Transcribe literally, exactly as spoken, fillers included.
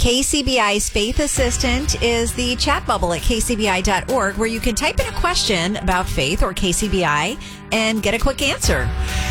K C B I's Faith Assistant is the chat bubble at k c b i dot org where you can type in a question about faith or K C B I and get a quick answer.